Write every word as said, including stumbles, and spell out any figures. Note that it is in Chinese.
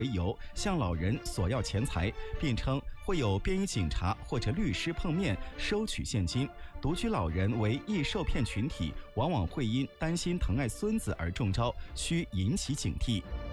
为由向老人索要钱财，并称会有便衣警察或者律师碰面收取现金。独居老人为易受骗群体，往往会因担心疼爱孙子而中招，需引起警惕。